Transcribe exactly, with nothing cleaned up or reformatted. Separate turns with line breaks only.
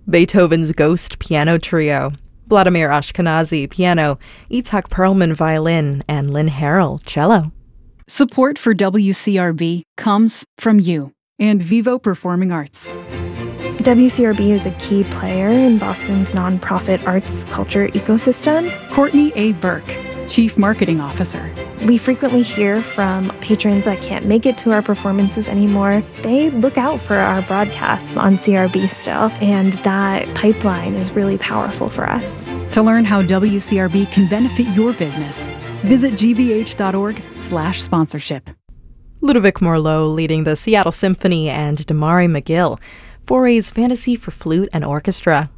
Beethoven's Ghost Piano Trio, Vladimir Ashkenazy, piano, Itzhak Perlman, violin, and Lynn Harrell, cello.
Support for W C R B comes from you and Vivo Performing Arts.
W C R B is a key player in Boston's nonprofit arts culture ecosystem.
Courtney A. Burke, Chief Marketing Officer.
We frequently hear from patrons that can't make it to our performances anymore. They look out for our broadcasts on C R B still, and that pipeline is really powerful for us.
To learn how W C R B can benefit your business, visit gbh.org slash sponsorship.
Ludovic Morlot leading the Seattle Symphony and Damari McGill, Foray's Fantasy for Flute and Orchestra.